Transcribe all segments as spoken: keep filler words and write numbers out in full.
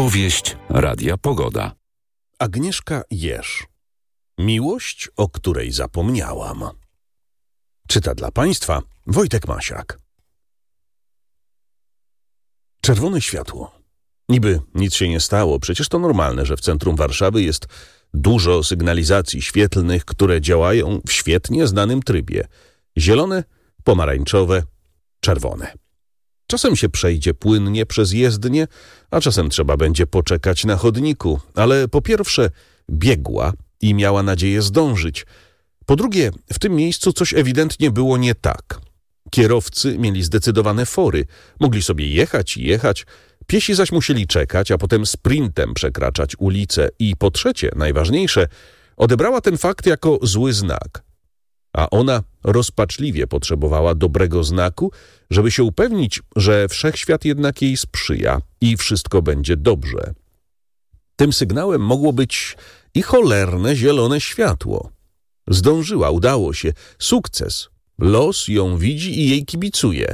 Powieść Radia Pogoda. Agnieszka Jerz. Miłość, o której zapomniałam. Czyta dla Państwa Wojtek Masiak. Czerwone światło. Niby nic się nie stało, przecież to normalne, że w centrum Warszawy jest dużo sygnalizacji świetlnych, które działają w świetnie znanym trybie. Zielone, pomarańczowe, czerwone. Czasem się przejdzie płynnie przez jezdnię, a czasem trzeba będzie poczekać na chodniku, ale po pierwsze biegła i miała nadzieję zdążyć. Po drugie, w tym miejscu coś ewidentnie było nie tak. Kierowcy mieli zdecydowane fory, mogli sobie jechać i jechać, piesi zaś musieli czekać, a potem sprintem przekraczać ulicę i po trzecie, najważniejsze, odebrała ten fakt jako zły znak. A ona rozpaczliwie potrzebowała dobrego znaku, żeby się upewnić, że wszechświat jednak jej sprzyja i wszystko będzie dobrze. Tym sygnałem mogło być i cholerne zielone światło. Zdążyła, udało się, sukces. Los ją widzi i jej kibicuje.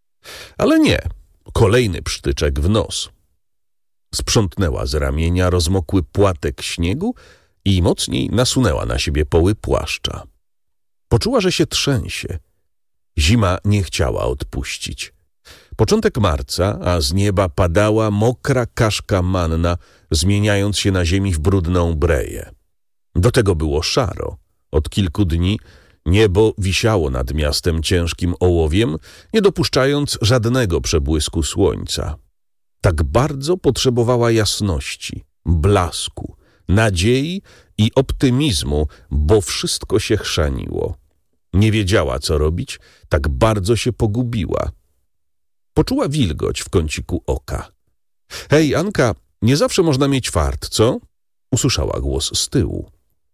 Ale nie, kolejny psztyczek w nos. Sprzątnęła z ramienia rozmokły płatek śniegu i mocniej nasunęła na siebie poły płaszcza. Poczuła, że się trzęsie. Zima nie chciała odpuścić. Początek marca, a z nieba padała mokra kaszka manna, zmieniając się na ziemi w brudną breję. Do tego było szaro. Od kilku dni niebo wisiało nad miastem ciężkim ołowiem, nie dopuszczając żadnego przebłysku słońca. Tak bardzo potrzebowała jasności, blasku, nadziei i optymizmu, bo wszystko się chrzaniło. Nie wiedziała, co robić, tak bardzo się pogubiła. Poczuła wilgoć w kąciku oka. — Hej, Anka, nie zawsze można mieć fart, co? — usłyszała głos z tyłu.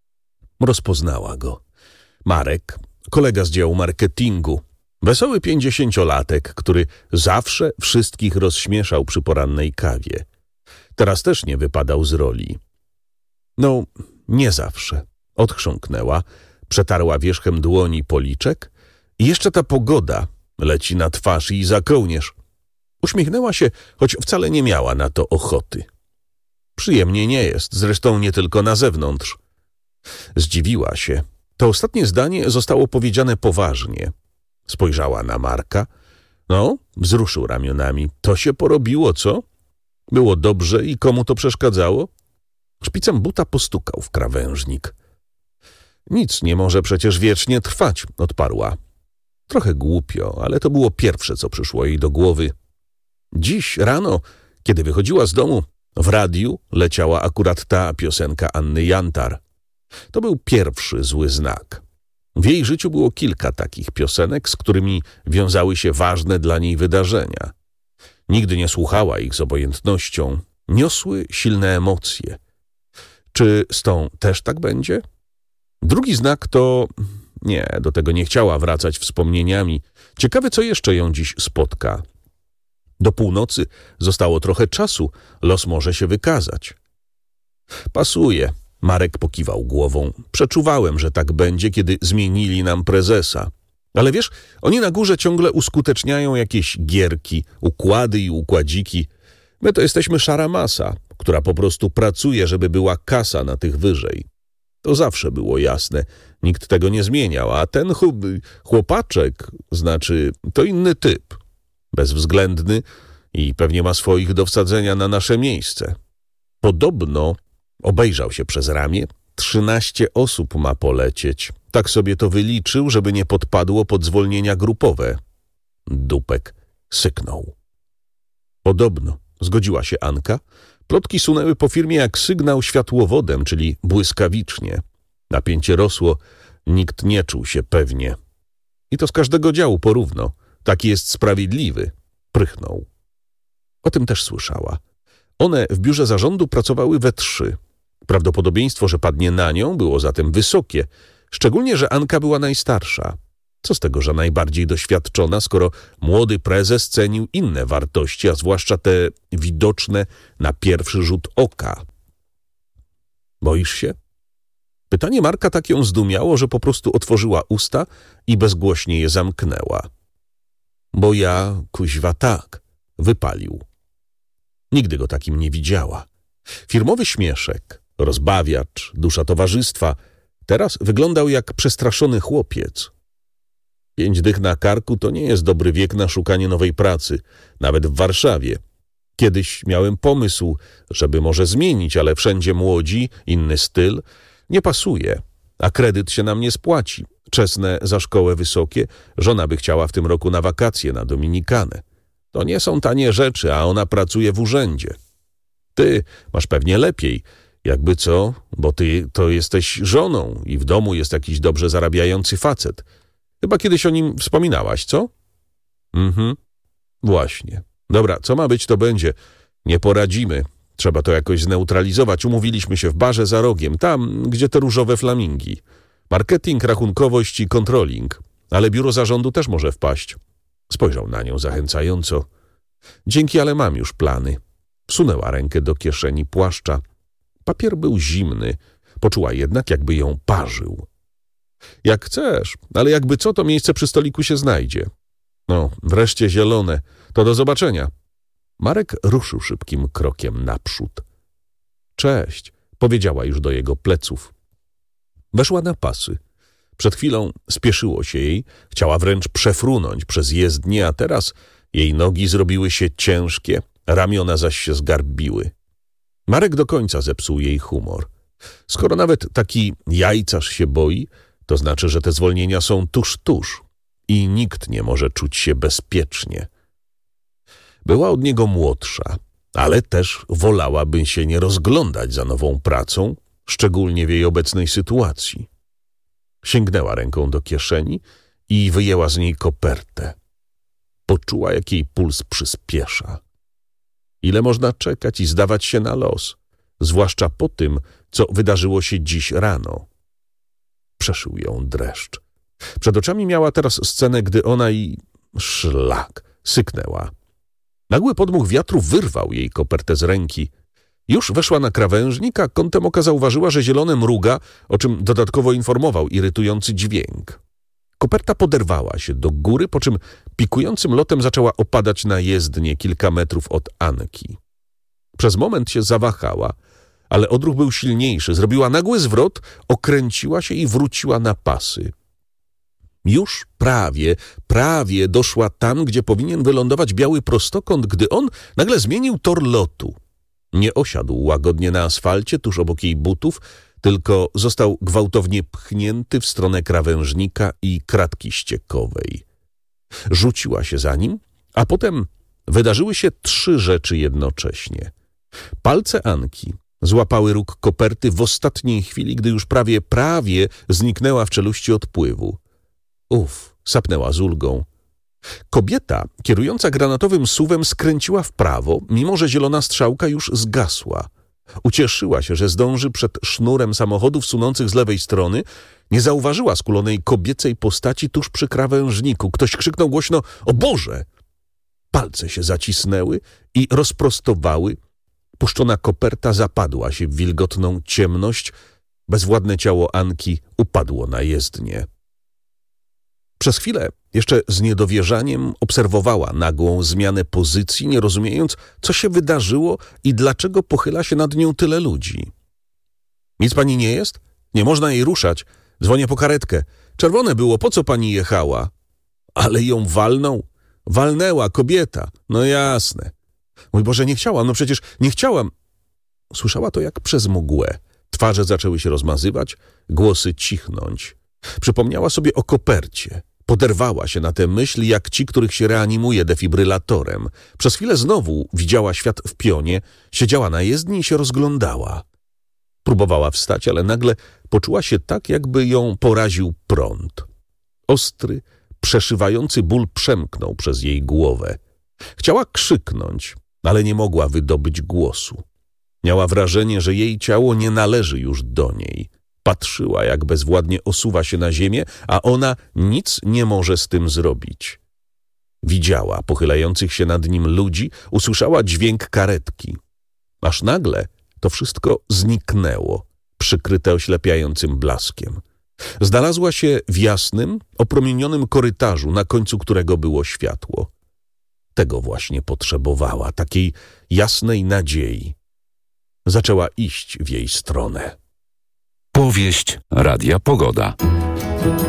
Rozpoznała go. Marek, kolega z działu marketingu, wesoły pięćdziesięciolatek, który zawsze wszystkich rozśmieszał przy porannej kawie. Teraz też nie wypadał z roli. No, nie zawsze. Odchrząknęła, przetarła wierzchem dłoni policzek i jeszcze ta pogoda leci na twarz i za kołnierz. Uśmiechnęła się, choć wcale nie miała na to ochoty. Przyjemnie nie jest, zresztą nie tylko na zewnątrz. Zdziwiła się. To ostatnie zdanie zostało powiedziane poważnie. Spojrzała na Marka. No, wzruszył ramionami. To się porobiło, co? Było dobrze i komu to przeszkadzało? Szpicem buta postukał w krawężnik. Nic nie może przecież wiecznie trwać, odparła. Trochę głupio, ale to było pierwsze, co przyszło jej do głowy. Dziś rano, kiedy wychodziła z domu, w radiu leciała akurat ta piosenka Anny Jantar. To był pierwszy zły znak. W jej życiu było kilka takich piosenek, z którymi wiązały się ważne dla niej wydarzenia. Nigdy nie słuchała ich z obojętnością. Niosły silne emocje. Czy z tą też tak będzie? Drugi znak to... Nie, do tego nie chciała wracać wspomnieniami. Ciekawe, co jeszcze ją dziś spotka. Do północy zostało trochę czasu. Los może się wykazać. Pasuje. Marek pokiwał głową. Przeczuwałem, że tak będzie, kiedy zmienili nam prezesa. Ale wiesz, oni na górze ciągle uskuteczniają jakieś gierki, układy i układziki. My to jesteśmy szara masa, która po prostu pracuje, żeby była kasa na tych wyżej. To zawsze było jasne. Nikt tego nie zmieniał, a ten chłopaczek, znaczy, to inny typ. Bezwzględny i pewnie ma swoich do wsadzenia na nasze miejsce. Podobno obejrzał się przez ramię. Trzynaście osób ma polecieć. Tak sobie to wyliczył, żeby nie podpadło pod zwolnienia grupowe. Dupek syknął. Podobno, zgodziła się Anka. Plotki sunęły po firmie jak sygnał światłowodem, czyli błyskawicznie. Napięcie rosło, nikt nie czuł się pewnie. I to z każdego działu porówno. Taki jest sprawiedliwy. Prychnął. O tym też słyszała. One w biurze zarządu pracowały we trzy. Prawdopodobieństwo, że padnie na nią, było zatem wysokie. Szczególnie, że Anka była najstarsza. Co z tego, że najbardziej doświadczona, skoro młody prezes cenił inne wartości, a zwłaszcza te widoczne na pierwszy rzut oka. Boisz się? Pytanie Marka tak ją zdumiało, że po prostu otworzyła usta i bezgłośnie je zamknęła. Bo ja, kuźwa, tak, wypalił. Nigdy go takim nie widziała. Firmowy śmieszek, rozbawiacz, dusza towarzystwa, teraz wyglądał jak przestraszony chłopiec. Pięć dych na karku to nie jest dobry wiek na szukanie nowej pracy, nawet w Warszawie. Kiedyś miałem pomysł, żeby może zmienić, ale wszędzie młodzi, inny styl, nie pasuje, a kredyt się nam nie spłaci. Czesne za szkołę wysokie, żona by chciała w tym roku na wakacje na Dominikanę. To nie są tanie rzeczy, a ona pracuje w urzędzie. Ty masz pewnie lepiej, jakby co, bo ty to jesteś żoną i w domu jest jakiś dobrze zarabiający facet. Chyba kiedyś o nim wspominałaś, co? Mhm, właśnie. Dobra, co ma być, to będzie. Nie poradzimy. Trzeba to jakoś zneutralizować. Umówiliśmy się w barze za rogiem, tam, gdzie te różowe flamingi. Marketing, rachunkowość i controlling. Ale biuro zarządu też może wpaść. Spojrzał na nią zachęcająco. Dzięki, ale mam już plany. Wsunęła rękę do kieszeni płaszcza. Papier był zimny. Poczuła jednak, jakby ją parzył. Jak chcesz, ale jakby co, to miejsce przy stoliku się znajdzie. No, wreszcie zielone. To do zobaczenia. Marek ruszył szybkim krokiem naprzód. Cześć, powiedziała już do jego pleców. Weszła na pasy. Przed chwilą spieszyło się jej, chciała wręcz przefrunąć przez jezdnię, a teraz jej nogi zrobiły się ciężkie, ramiona zaś się zgarbiły. Marek do końca zepsuł jej humor. Skoro nawet taki jajcarz się boi, to znaczy, że te zwolnienia są tuż, tuż i nikt nie może czuć się bezpiecznie. Była od niego młodsza, ale też wolałaby się nie rozglądać za nową pracą, szczególnie w jej obecnej sytuacji. Sięgnęła ręką do kieszeni i wyjęła z niej kopertę. Poczuła, jak jej puls przyspiesza. Ile można czekać i zdawać się na los, zwłaszcza po tym, co wydarzyło się dziś rano. Przeszył ją dreszcz. Przed oczami miała teraz scenę, gdy ona i... szlak! Syknęła. Nagły podmuch wiatru wyrwał jej kopertę z ręki. Już weszła na krawężnik, a kątem oka zauważyła, że zielone mruga, o czym dodatkowo informował irytujący dźwięk. Koperta poderwała się do góry, po czym pikującym lotem zaczęła opadać na jezdnię kilka metrów od Anki. Przez moment się zawahała, ale odruch był silniejszy. Zrobiła nagły zwrot, okręciła się i wróciła na pasy. Już prawie, prawie doszła tam, gdzie powinien wylądować biały prostokąt, gdy on nagle zmienił tor lotu. Nie osiadł łagodnie na asfalcie tuż obok jej butów, tylko został gwałtownie pchnięty w stronę krawężnika i kratki ściekowej. Rzuciła się za nim, a potem wydarzyły się trzy rzeczy jednocześnie. Palce Anki złapały róg koperty w ostatniej chwili, gdy już prawie, prawie zniknęła w czeluści odpływu. Uf, sapnęła z ulgą. Kobieta, kierująca granatowym suwem, skręciła w prawo, mimo że zielona strzałka już zgasła. Ucieszyła się, że zdąży przed sznurem samochodów sunących z lewej strony. Nie zauważyła skulonej kobiecej postaci tuż przy krawężniku. Ktoś krzyknął głośno: o Boże! Palce się zacisnęły i rozprostowały. Puszczona koperta zapadła się w wilgotną ciemność. Bezwładne ciało Anki upadło na jezdnię. Przez chwilę, jeszcze z niedowierzaniem, obserwowała nagłą zmianę pozycji, nie rozumiejąc, co się wydarzyło i dlaczego pochyla się nad nią tyle ludzi. Nic pani nie jest? Nie można jej ruszać. Dzwonię po karetkę. Czerwone było, po co pani jechała? Ale ją walnął. Walnęła kobieta. No jasne. Mój Boże, nie chciałam, no przecież nie chciałam. Słyszała to jak przez mgłę. Twarze zaczęły się rozmazywać, głosy cichnąć. Przypomniała sobie o kopercie. Poderwała się na tę myśl jak ci, których się reanimuje defibrylatorem. Przez chwilę znowu widziała świat w pionie, siedziała na jezdni i się rozglądała. Próbowała wstać, ale nagle poczuła się tak, jakby ją poraził prąd. Ostry, przeszywający ból przemknął przez jej głowę. Chciała krzyknąć, ale nie mogła wydobyć głosu. Miała wrażenie, że jej ciało nie należy już do niej. Patrzyła, jak bezwładnie osuwa się na ziemię, a ona nic nie może z tym zrobić. Widziała pochylających się nad nim ludzi, usłyszała dźwięk karetki. Aż nagle to wszystko zniknęło, przykryte oślepiającym blaskiem. Znalazła się w jasnym, opromienionym korytarzu, na końcu którego było światło. Tego właśnie potrzebowała, takiej jasnej nadziei. Zaczęła iść w jej stronę. Powieść Radia Pogoda.